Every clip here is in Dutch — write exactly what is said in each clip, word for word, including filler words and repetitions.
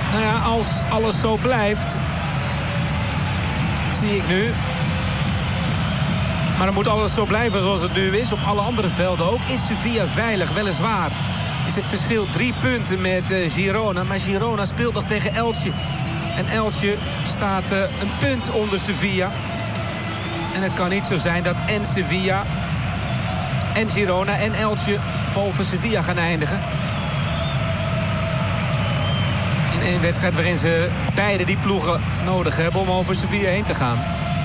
Nou ja, als alles zo blijft, zie ik nu. Maar dan moet alles zo blijven zoals het nu is. Op alle andere velden ook. Is Sevilla veilig, weliswaar. Is het verschil drie punten met uh, Girona. Maar Girona speelt nog tegen Elche. En Elche staat uh, een punt onder Sevilla. En het kan niet zo zijn dat en Sevilla en Girona en Elche boven Sevilla gaan eindigen. In een wedstrijd waarin ze beide die ploegen nodig hebben om over Sevilla heen te gaan.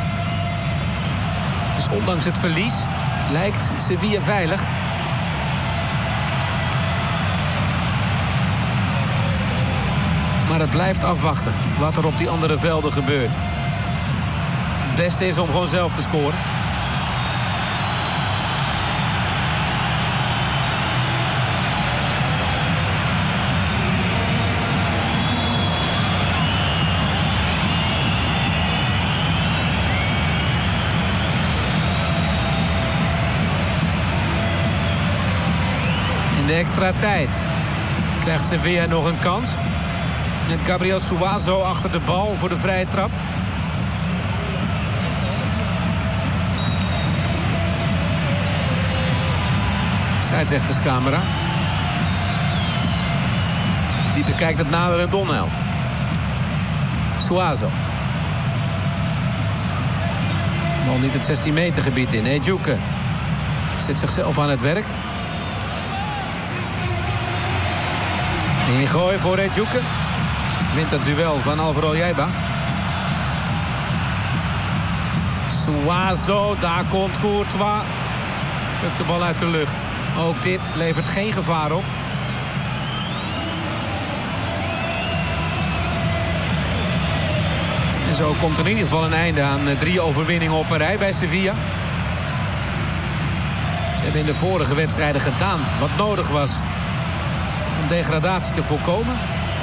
Dus ondanks het verlies lijkt Sevilla veilig. Maar het blijft afwachten wat er op die andere velden gebeurt. Het beste is om gewoon zelf te scoren. In de extra tijd krijgt Sevilla nog een kans. Met Gabriel Suazo achter de bal voor de vrije trap. Scheidsrechterscamera. Die bekijkt het naderend onheil. Suazo. Nog niet het zestien meter gebied in. Ejuke zet zichzelf aan het werk. Ingooi voor Ejuke. Wint het duel van Alvaro Jaiba. Suazo, daar komt Courtois. Lukt de bal uit de lucht. Ook dit levert geen gevaar op. En zo komt er in ieder geval een einde aan drie overwinningen op een rij bij Sevilla. Ze hebben in de vorige wedstrijden gedaan wat nodig was om degradatie te voorkomen.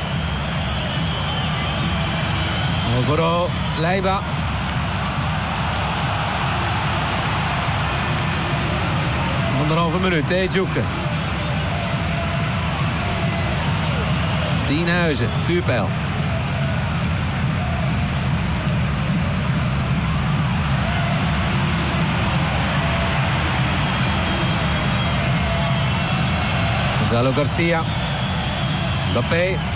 Alvaro Jaiba. Anderhalve minuut, Ejuke. Dienhuizen, vuurpijl. Gonzalo Garcia. Mbappé.